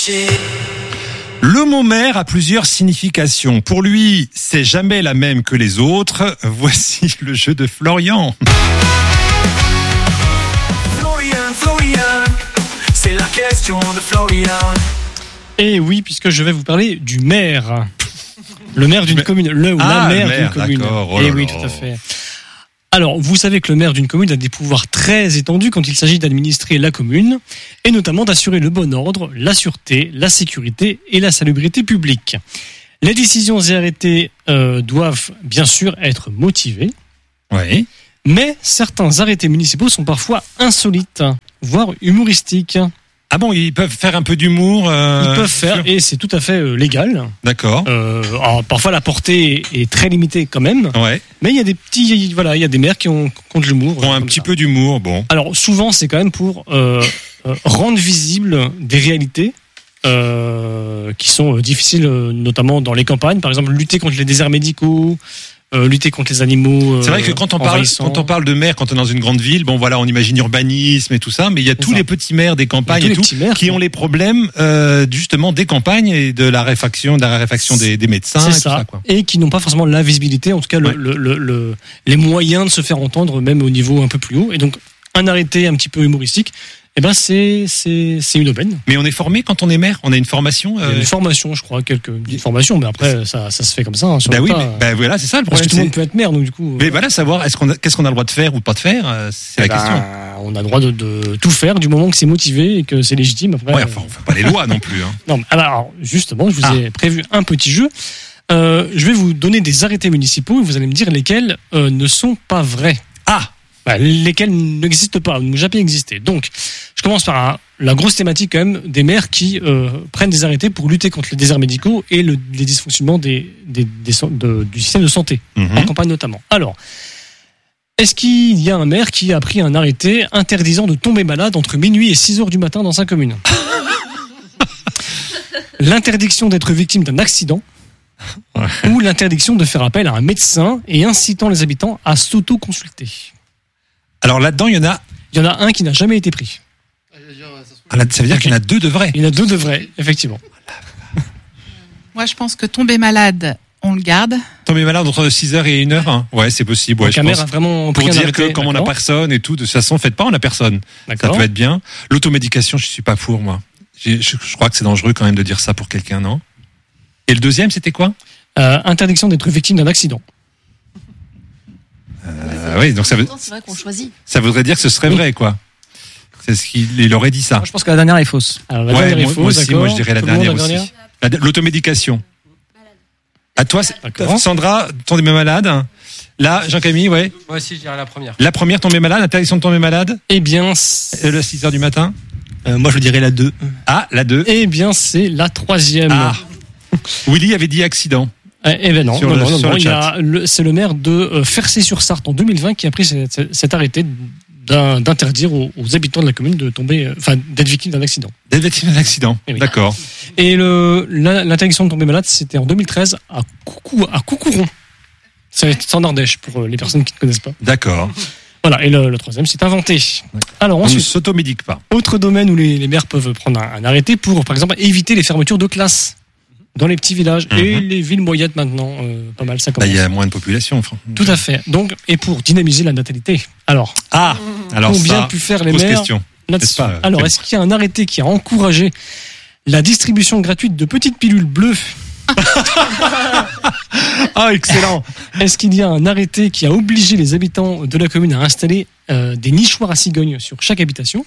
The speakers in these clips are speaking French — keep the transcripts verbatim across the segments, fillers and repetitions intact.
Le mot maire a plusieurs significations. Pour lui, c'est jamais la même que les autres. Voici le jeu de Florian. Florian, Florian, c'est la question de Florian. Et oui, puisque je vais vous parler du maire. Le maire d'une Mais... commune. Le ou ah, la maire, maire, d'une commune. D'accord. Oh Et là oui, là. tout à fait. Alors, vous savez que le maire d'une commune a des pouvoirs très étendus quand il s'agit d'administrer la commune, et notamment d'assurer le bon ordre, la sûreté, la sécurité et la salubrité publique. Les décisions et arrêtés euh, doivent bien sûr être motivés, Oui. mais certains arrêtés municipaux sont parfois insolites, voire humoristiques. Ah bon, ils peuvent faire un peu d'humour. Euh, Ils peuvent faire, sur... et c'est tout à fait euh, légal. D'accord. Euh, alors, parfois la portée est très limitée quand même, Ouais. mais il y a des petits, voilà, il y a des maires qui ont, qui ont de l'humour. Bon, un comme petit ça. peu d'humour, bon. Alors souvent c'est quand même pour euh, euh, rendre visible des réalités euh, qui sont euh, difficiles, euh, notamment dans les campagnes. Par exemple, lutter contre les déserts médicaux, euh, lutter contre les animaux. Euh, C'est vrai que quand on parle, envahissants. quand on parle de maire, quand on est dans une grande ville, bon voilà, on imagine urbanisme et tout ça, mais il y a C'est tous ça. les petits maires des campagnes tous et les tout, petits maires, qui quoi. ont les problèmes euh, justement des campagnes et de la réfaction, de la raréfaction des, des médecins. C'est et tout ça, ça, quoi. et qui n'ont pas forcément la visibilité, en tout cas le, Ouais. le, le, le- les moyens de se faire entendre, même au niveau un peu plus haut. Et donc un arrêté un petit peu humoristique, eh ben c'est c'est c'est une aubaine. Mais on est formé quand on est maire, on a une formation. Il y a Euh... une formation, je crois, quelques une formation, mais après ça ça se fait comme ça. Hein, sur Bah le oui, tas. mais, bah voilà, c'est ça le Parce problème. que tout le monde c'est- peut être maire, donc du coup. Mais euh, voilà, savoir est-ce qu'on a, qu'est-ce qu'on a le droit de faire ou pas de faire, euh, c'est la ben, question. On a le droit de, de tout faire du moment que c'est motivé et que c'est légitime. Après, Ouais, enfin, on fait pas les lois non plus. Hein. non, mais, alors justement, je vous Ah. ai prévu un petit jeu. Euh, je vais vous donner des arrêtés municipaux et vous allez me dire lesquels euh, ne sont pas vrais. Ah, Bah, lesquels n'existent pas, n'ont jamais existé. Donc, je commence par un- la grosse thématique quand même des maires qui euh, prennent des arrêtés pour lutter contre les déserts médicaux et le, les dysfonctionnements des, des, des so- de- du système de santé, Mhm. en campagne notamment. Alors, est-ce qu'il y a un maire qui a pris un arrêté interdisant de tomber malade entre minuit et six heures du matin dans sa commune? L'interdiction d'être victime d'un accident Ouais. ou l'interdiction de faire appel à un médecin et incitant les habitants à s'auto-consulter. alors là-dedans, il y en a. Il y en a un qui n'a jamais été pris. Ah, là, ça veut dire qu'il y en a deux de vrais. Il y en a deux de vrais, effectivement. Moi, je pense que tomber malade, on le garde. Tomber malade entre six heures et une heure, hein. Ouais, c'est possible. Ouais, Donc je un maire pense. a vraiment Pour pris un dire arrêté, que comme on n'a d'accord. personne et tout, de toute façon, faites pas, on a personne. Ça D'accord. peut être bien. L'automédication, je suis pas pour, moi. J'ai- Je, je crois que c'est dangereux quand même de dire ça pour quelqu'un, non? Et le deuxième, c'était quoi? Euh, interdiction d'être victime d'un accident. euh, Oui, donc ça, veut, C'est vrai qu'on choisit. ça voudrait dire que ce serait Oui. vrai, quoi. C'est ce qu'il il aurait dit ça. Moi, je pense que la dernière est fausse. Alors, la Ouais, dernière est moi, fausse, moi aussi, d'accord. moi je dirais la Tout le monde, dernière la aussi. La- L'automédication. À toi, c'est- D'accord. Sandra, tomber malade. Là, Jean-Camille, ouais. Moi aussi, je dirais la première. La première, tomber malade, interdiction de tomber malade. Eh bien, c'est... Euh, Le six heures du matin. Euh, moi, je dirais la deux. Ah, la deux. Eh bien, c'est la troisième. Ah. Willy avait dit accident. Eh eh ben non, Sur non, le- non, non, sur non, le il y a le- c'est le maire de euh, Fercé-sur-Sarthe en deux mille vingt qui a pris cet, cet arrêté d'un- d'interdire aux, aux habitants de la commune de tomber, euh, enfin, d'être victime d'un accident. D'être victime d'un accident. Eh oui. D'accord. Et le, la- l'interdiction de tomber malade, c'était en deux mille treize à, Coucou, à Coucouron. C'est c'est en Ardèche pour euh, les personnes qui ne connaissent pas. D'accord. Voilà, et le, le troisième, c'est inventé. Alors On ne ensuite, s'automédique pas. autre domaine où les, les maires peuvent prendre un, un arrêté pour, par exemple, éviter les fermetures de classes dans les petits villages Mhm. et les villes moyennes maintenant, euh, pas mal, ça Bah, commence. il y a moins de population. enfin. Tout à fait. Donc, et pour dynamiser la natalité. Alors, Ah, alors combien ça, pu faire les grosse maires question. là-dessus? N'est-ce pas, euh, Alors, Clément est-ce qu'il y a un arrêté qui a encouragé la distribution gratuite de petites pilules bleues? Ah, excellent. Est-ce qu'il y a un arrêté qui a obligé les habitants de la commune à installer euh, des nichoirs à cigognes sur chaque habitation?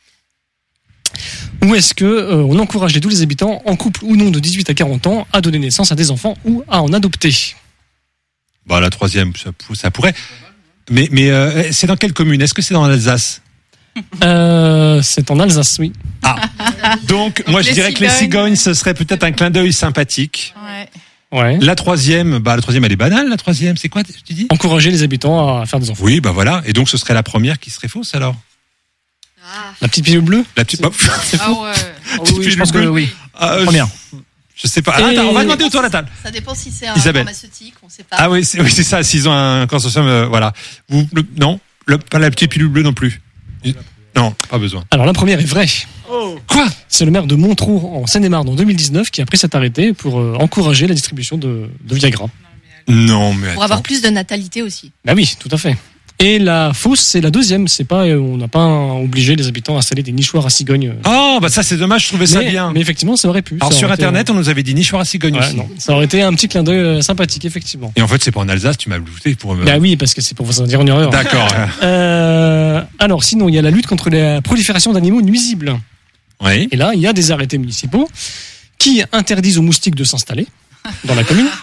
Ou est-ce que euh, on encourage les- tous les habitants, en couple ou non de dix-huit à quarante ans, à donner naissance à des enfants ou à en adopter? Bah, la troisième, ça, pou- ça pourrait. Mais, mais euh, c'est dans quelle commune? Est-ce que c'est dans l'Alsace? euh, C'est en Alsace, oui. Ah. Donc, moi, je les dirais que les cigognes. cigognes, ce serait peut-être un clin d'œil sympathique. Ouais. Ouais. La troisième, bah, la troisième, elle est banale, la troisième. C'est quoi, tu dis? Encourager les habitants à faire des enfants. Oui, bah voilà. Et donc, ce serait la première qui serait fausse, alors? Ah, La petite pilule bleue? La petite, bah, Ah ouais. Oui, je pense que oui. ah, je- Première. Je sais pas. Et- Ah, attends, on va demander autour de la table. ça dépend si c'est un Isabelle. pharmaceutique, on sait pas. Ah oui, c'est, oui, c'est ça. S'ils ont un consortium, euh, voilà. Vous, le- non, le- pas la petite pilule bleue non plus. Non, pas besoin. Alors la première est vraie. Quoi? C'est le maire de Montreux en Seine-et-Marne en deux mille dix-neuf qui a pris cet arrêté pour euh, encourager la distribution de, de Viagra. Non, mais Pour attends. avoir plus de natalité aussi. Bah oui, tout à fait. Et la fosse, c'est la deuxième. C'est pas, euh, on n'a pas obligé les habitants à installer des nichoirs à cigogne. euh. Oh, bah ça c'est dommage, je trouvais ça mais, bien. mais effectivement, ça aurait pu. Alors Ça sur aurait été, internet, on nous avait dit nichoir à cigogne euh, ouais, aussi. non, ça aurait été un petit clin d'œil euh, sympathique, effectivement. Et en fait, c'est pas en Alsace, tu m'as blouté pour me. Bah oui, parce que c'est pour vous en dire une erreur. D'accord. Euh, alors, sinon, il y a la lutte contre la prolifération d'animaux nuisibles. Oui. Et là, il y a des arrêtés municipaux qui interdisent aux moustiques de s'installer dans la commune,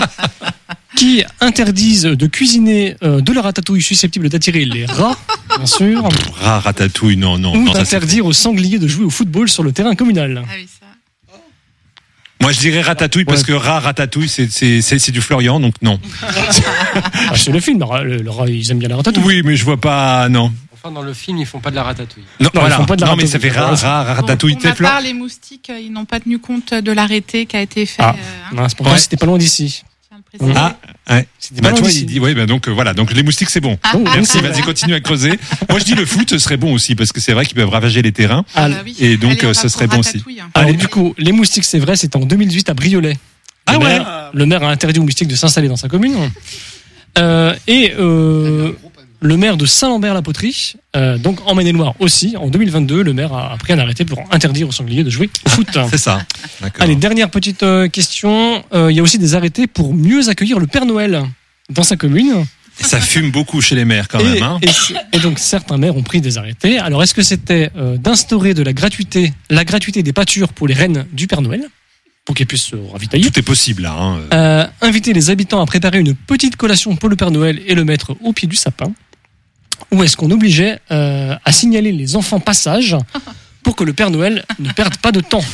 qui interdisent de cuisiner euh, de la ratatouille susceptible d'attirer les rats, bien sûr, Rat, ratatouille, non, non. ou non, ça, c'est- d'interdire aux sangliers de jouer au football sur le terrain communal. Ah oui, ça. Moi, je dirais ratatouille parce Ouais. que rat, ratatouille, c'est c'est c'est c'est du Florian, donc non. Ah, c'est le film, le rat, le- le rat, ils aiment bien la ratatouille. Oui, mais je vois pas, non. Enfin, dans le film, ils font pas de la ratatouille. Non, ils voilà. font pas de la non mais ça fait ratatouille. rat, rat, ratatouille. Bon, T'es pour ma Flor- part, les moustiques, euh, ils n'ont pas tenu compte de l'arrêté qui a été fait. Ah. euh, hein, Mince, pourtant, Ouais. c'était pas loin d'ici. je tiens à le préciser. Ah, ouais. C'était Bah, pas tu loin vois, d'ici. il dit, ouais, bah, donc, euh, voilà. Donc, les moustiques, c'est bon. Ah, Bon, ah, Merci, ah, vas-y, ah, continue à creuser. Moi, je dis le foot, ce serait bon aussi, parce que c'est vrai qu'ils peuvent ravager les terrains. ah, Ah, bah oui. et donc, Allez, on euh, va ce pour serait bon aussi. ratatouille. Alors, Allez. du coup, les moustiques, c'est vrai, c'était en deux mille dix-huit à Briolet. Ah le ouais. maire, le maire a interdit aux moustiques de s'installer dans sa commune. Euh, et euh, le maire de Saint-Lambert-la-Poterie, euh, donc en Maine-et-Loire aussi, en deux mille vingt-deux, le maire a pris un arrêté pour interdire aux sangliers de jouer au foot. C'est ça. D'accord. Allez, dernière petite euh, question. Euh, Il y a aussi des arrêtés pour mieux accueillir le Père Noël dans sa commune. Ça fume beaucoup chez les maires, quand et, même, hein. et c- et donc certains maires ont pris des arrêtés. Alors est-ce que c'était euh, d'instaurer de la gratuité, la gratuité des pâtures pour les reines du Père Noël, pour qu'ils puissent se ravitailler? Tout est possible, là, hein. Euh, inviter les habitants à préparer une petite collation pour le Père Noël et le mettre au pied du sapin? Ou est-ce qu'on obligeait euh, à signaler les enfants passage pour que le Père Noël ne perde pas de temps?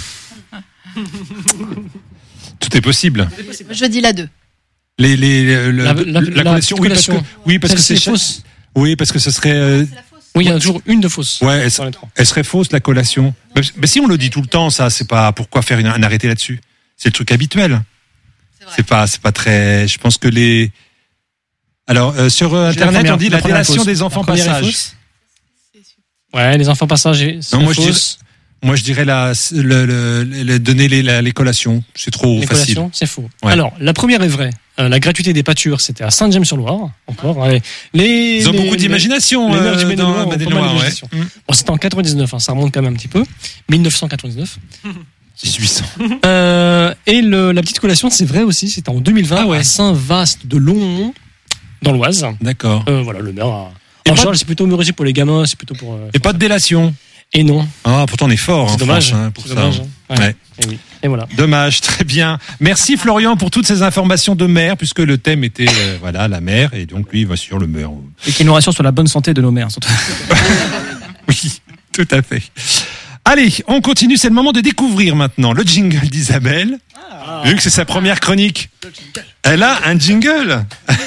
Tout est possible. Je dis la deux. Les, les, le- La- la, la- la collation, oui, parce que, collation. oui, parce que c'est Celle-ci est cha- fausse. Oui, parce que ce serait, euh, C'est la fausse. Oui, il y en a toujours une de fausse. ouais, elle, Dans les trois. elle serait fausse, la collation. Mais, mais si on le dit tout le temps, ça, c'est pas, pourquoi faire une, un arrêté là-dessus? C'est le truc habituel. C'est vrai. C'est pas, c'est pas très, je pense que les, alors, euh, sur euh, J'ai la Internet, première- on dit la la première délation fausse. des enfants La première est passage. fausse. Ouais, les enfants passagers, c'est Non, moi, je fausse. Moi, je dirais la, le, le, le- donner les, la- les collations. C'est trop Les facile. collations, c'est faux. Ouais. Alors, la première est vraie. Euh, la gratuité des pâtures, c'était à Saint-James-sur-Loire. Encore. Ouais. Les, Ils ont les- beaucoup les- d'imagination, les maires du euh, Maine-et-Loire dans ont pas mal Maine-et-Loire, ouais. d'imagination. Bon, c'était en quatre-vingt-dix-neuf, hein, ça remonte quand même un petit peu. mille neuf cent quatre-vingt-dix-neuf. dix-huit cents. Euh, et le, la petite collation, c'est vrai aussi, c'était en deux mille vingt Ah ouais. à Saint-Vaast de Long, dans l'Oise. D'accord. Euh, voilà, le maire a... Et En pas- général, c'est plutôt humoristique pour les gamins, c'est plutôt pour... euh, Et pas de délation. Et non, Ah, pourtant on est fort c'est en dommage. France, hein, pour c'est ça. dommage. hein. Ouais. Ouais. Et, oui. Et voilà. Dommage, très bien. Merci Florian pour toutes ces informations de mer, puisque le thème était euh, voilà la mer, et donc lui il va sur le mer. Et qui nous rassure sur la bonne santé de nos mères, surtout. Oui, tout à fait. Allez, on continue, c'est le moment de découvrir maintenant le jingle d'Isabelle. Vu que c'est sa première chronique. Elle a un jingle.